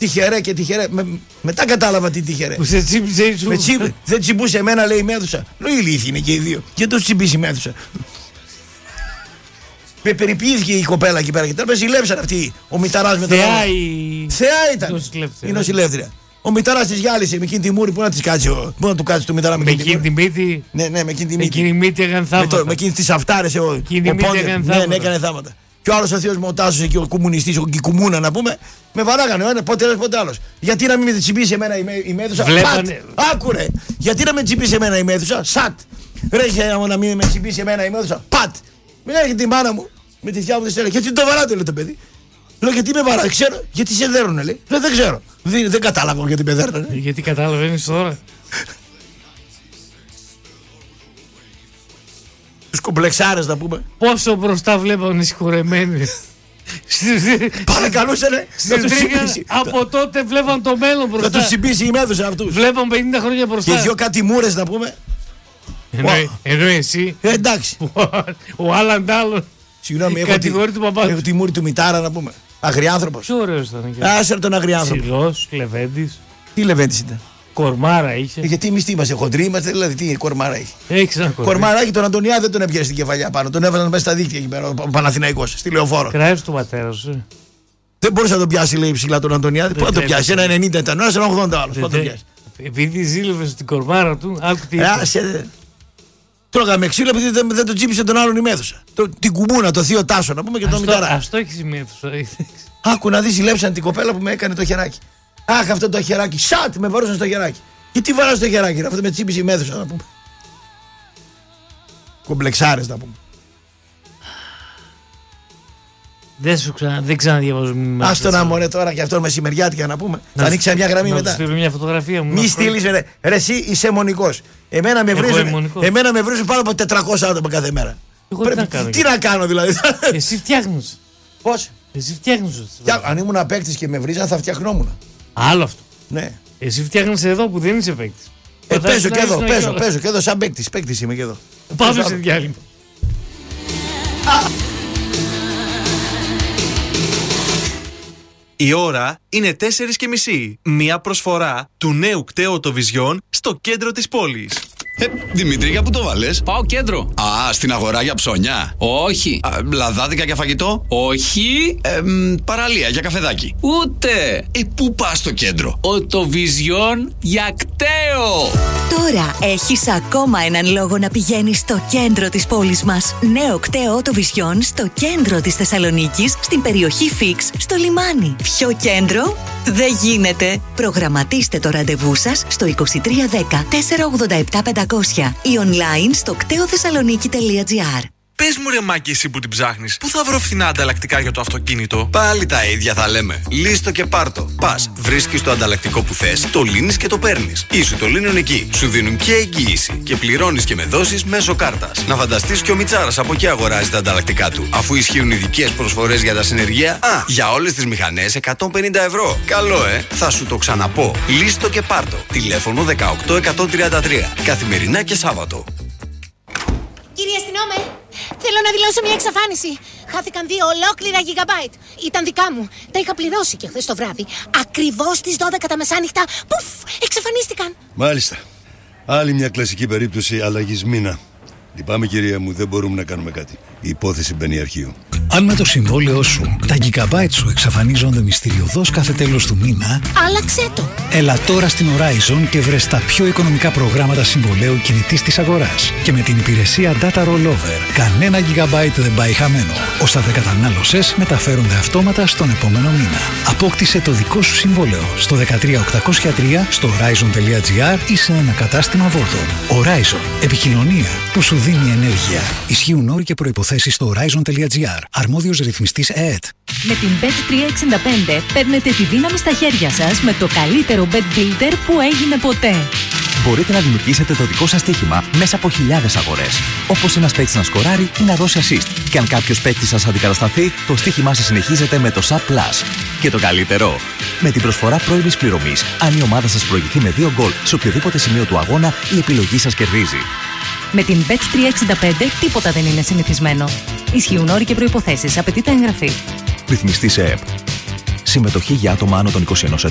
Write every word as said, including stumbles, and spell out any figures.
Τυχερέ και τυχερέ. Με, μετά κατάλαβα τι τυχερέ. Που σε τσίπησε η με τσίπ, δεν τσιμπούσε εμένα, λέει η μέδουσα. Λέω ηλίθιοι είναι και οι δύο. Γιατί το τσιμπήσει η μέδουσα. Με περιποιήθηκε η κοπέλα εκεί πέρα και τώρα με ζηλέψαν αυτοί. Ο μηταράς με τον Θεά άλλο. η... Θεά ήταν. Η νοσηλεύτρια. Ο μηταράς της γυάλισε με εκείνη τη μούρη. Πού να της κάτσει, πού να του κάτσει το μηταρά με, με εκείνη τη μύτη. Ναι, ναι, με εκείνη τη μύτη. Εκείνη η μύτη έκανε θαύματα. Με, το, με εκείνη τις αυτάρες. Ο, ο ναι, ναι, έκανε θαύματα. Και ο άλλος ο θείος μου ο Τάσος εκεί, ο κομμουνιστής, ο Κικουμούνα να πούμε, με βαράγανε ο ένας, πότε ένας, πότε άλλος. Γιατί να μην με τσιμπήσει εμένα η, η μέδουσα. Βλέπανε... Πατ, άκουρε. Γιατί να με τσιμπήσει εμένα η μέδουσα. Σατ. Ρε, να μην με τσιμπήσει εμένα η μέδουσα. Πατ. Μην έρχεται τη μάνα μου με τη θιά μου δεν στέλνει. Γιατί το βαράτε, λέει το παιδί. Λέω γιατί με βαρά, ξέρω. Γιατί σε δέρουνε, λέει. Λέω δεν ξέρω. Δεν, δεν κατάλαβα γιατί με δέρνανε. Γιατί καταλαβαίνεις τώρα. Τους κομπλεξάρες να πούμε. Πόσο μπροστά βλέπανε οι συγχωρεμένοι. Παρακαλούσανε να τους συμπήσει. Από τότε βλέπαν το μέλλον μπροστά. Να τους συμπήσει η μέδουσα αυτούς. Βλέπαν πενήντα χρόνια μπροστά. Και δυο κάτι μούρες να πούμε. Ενώ εσύ. Ε, εντάξει. Ο Άλαντ άλλον. Συγγνώμη, έχω, τη, έχω τη μούρη του μητάρα να πούμε. Αγριάνθρωπος. Πιο ωραίος ήταν. Άσε τον αγριάνθρωπο. Ψηλός, Λεβέντης. Τι Λεβέντης ήταν. Κορμάρα είχε. Ε, γιατί εμείς τι είμαστε, χοντροί είμαστε, δηλαδή τι κορμάρα έχει. Έχεις ένα κορμάρα. Κορμάρα έχει, τον Αντωνιά δεν τον έπιασε στην κεφαλιά πάνω. Τον έβαζαν μέσα στα δίκτυα εκεί πέρα, ο Παναθηναϊκός, στη Λεωφόρο. Κράζεις του πατέρα σου. Δεν μπορούσε να τον πιάσει, λέει ψηλά τον Αντωνιά. Πού να τον πιάσει, ένα ενενήντα ήταν, ένα ογδόντα άλλο. Πού να τον πιάσει. Επειδή ζήλευε στην κορμάρα του, άκου τι. Τρώγαμε ξύλο επειδή δεν, δεν τον τσίπησε τον άλλον η μέδουσα. Το, την κουμούνα, το θείο Τάσο να πούμε και τον μηταρά. Αυτό έχει σημαίνει. Άκου να δει, ζηλέψαν την κοπέλα που με έκανε το χεράκι. Αχ, αυτό το χεράκι. Σατ, με βαρούσαν στο χεράκι. Και τι βαρά στο χεράκι, αυτό με τσίπησε η μέδουσα να πούμε. Κομπλεξάρες να πούμε. Δεν σου ξανα, δεν ξαναδιαβάζω μήνυμα. Άστο να μωρέ τώρα και αυτό μεσημεριάτικα να πούμε. Να θα ανοίξει μια γραμμή να μετά. Να στείλω μια φωτογραφία μου. Μη στείλεις ρε, ρε εσύ είσαι μονικός. Εμένα με βρίζουν, εμένα με βρίζουν πάνω από τετρακόσια άτομα κάθε μέρα. Εγώ Πρέπει, τι, να κάνω, τι να κάνω δηλαδή. Εσύ φτιάχνεις. Πώς? Εσύ φτιάχνεις. Φτιά... Αν ήμουν παίκτης και με βρίζαν θα φτιαχνόμουν. Άλλο αυτό. Ναι. Εσύ φτιάχνεις εδώ που δεν είσαι παίκτης. Ε, παίζω και εδώ, παίζω, παίζω και εδώ σαν παίκτης. Παίκτης είμαι και εδώ. Πάμε σε διάλειμμα. Η ώρα είναι τέσσερις και μισή. Μία προσφορά του νέου κταίου Οτοβιζιόν στο κέντρο της πόλης. Ε, Δημήτρη, για πού το βάλες? Πάω κέντρο. Α, στην αγορά για ψώνια. Όχι. Α, λαδάδικα για φαγητό. Όχι. Ε, μ, παραλία για καφεδάκι. Ούτε. Ε, πού πας στο κέντρο? Οτοβιζιόν για κταίο. Τώρα έχεις ακόμα έναν λόγο να πηγαίνεις στο κέντρο της πόλης μας. Νέο κταίο Οτοβιζιόν στο κέντρο της Θεσσαλονίκης, στην περιοχή Φίξ, στο λιμάνι. Ποιο κέντρο? Δεν γίνεται. Προγραμματίστε το ραντεβού σας στο είκοσι τρία δέκα τετρακόσια ογδόντα επτά πεντακόσια ή online στο κτεοθεσσαλονίκη τελεία τζι άρ. Πες μου ρε Μάκη, εσύ που την ψάχνεις, πού θα βρω φθηνά ανταλλακτικά για το αυτοκίνητο? Πάλι τα ίδια θα λέμε. Λύστο και πάρτο. Πας, βρίσκεις το ανταλλακτικό που θες, το λύνεις και το παίρνεις. Ή σου το λύνουν εκεί. Σου δίνουν και εγγύηση. Και πληρώνεις και με δόσεις μέσω κάρτας. Να φανταστείς και ο Μιτσάρας από εκεί αγοράζει τα ανταλλακτικά του. Αφού ισχύουν ειδικές προσφορές για τα συνεργεία. Α, για όλες τις μηχανές εκατόν πενήντα ευρώ. Καλό, ε! Θα σου το ξαναπώ. Λύστο και πάρτο. Τηλέφωνο δεκαοκτώ εκατόν τριάντα τρία. Καθημερινά και Σάββατο. Κύριε αστυνόμε, θέλω να δηλώσω μια εξαφάνιση. Χάθηκαν δύο ολόκληρα γιγαμπάιτ. Ήταν δικά μου. Τα είχα πληρώσει και χθες το βράδυ. Ακριβώς στις δώδεκα τα μεσάνυχτα. Πουφ! Εξαφανίστηκαν. Μάλιστα. Άλλη μια κλασική περίπτωση αλλαγής μήνα. Λυπάμαι κυρία μου, δεν μπορούμε να κάνουμε κάτι. Η υπόθεση μπαίνει αρχείο. Αν με το συμβόλαιό σου τα gigabyte σου εξαφανίζονται μυστηριωδώς κάθε τέλος του μήνα, άλλαξέ το. Έλα τώρα στην Horizon και βρες τα πιο οικονομικά προγράμματα συμβολαίου κινητής της αγοράς. Και με την υπηρεσία Data Rollover, κανένα gigabyte δεν πάει χαμένο. Όσα δεν κατανάλωσες μεταφέρονται αυτόματα στον επόμενο μήνα. Απόκτησε το δικό σου συμβόλαιο στο δεκατρία οκτακόσια τρία, στο horizon τελεία τζι άρ ή σε ένα κατάστημα Volton. Horizon. Επικοινωνία που σου δίνει ενέργεια. Ισχύουν όροι και προϋποθέσεις στο horizon τελεία τζι άρ. Αρμόδιος ρυθμιστής ΕΕΤ. Με την μπετ τριακόσια εξήντα πέντε παίρνετε τη δύναμη στα χέρια σας με το καλύτερο bet builder που έγινε ποτέ. Μπορείτε να δημιουργήσετε το δικό σας στοίχημα μέσα από χιλιάδες αγορές. Όπως ένας παίκτης να σκοράρει ή να δώσει assist. Και αν κάποιος παίκτης σας αντικατασταθεί, το στοίχημά σας συνεχίζεται με το Sub Plus. Και το καλύτερο, με την προσφορά πρώιμης πληρωμής, αν η ομάδα σας προηγηθεί με δύο γκολ σε οποιοδήποτε σημείο του αγώνα, η επιλογή σας κερδίζει. Με την μπετ τριακόσια εξήντα πέντε τίποτα δεν είναι συνηθισμένο. Ισχύουν όροι και προϋποθέσεις. Απαιτείται εγγραφή. Ρυθμιστής ΕΕΠ. Συμμετοχή για άτομα άνω των είκοσι ενός ετών.